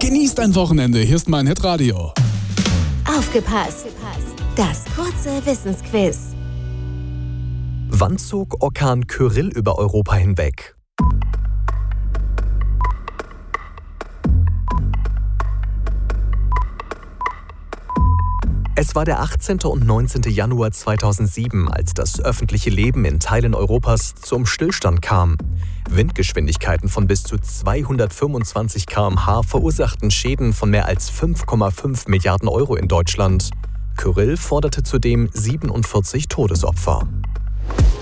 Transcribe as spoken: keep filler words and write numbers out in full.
Genießt ein Wochenende. Hier ist mein Hitradio. Aufgepasst! Das kurze Wissensquiz. Wann zog Orkan Kyrill über Europa hinweg? Es war der achtzehnte und neunzehnte Januar zweitausendsieben, als das öffentliche Leben in Teilen Europas zum Stillstand kam. Windgeschwindigkeiten von bis zu zweihundertfünfundzwanzig Kilometer pro Stunde verursachten Schäden von mehr als fünf Komma fünf Milliarden Euro in Deutschland. Kyrill forderte zudem siebenundvierzig Todesopfer.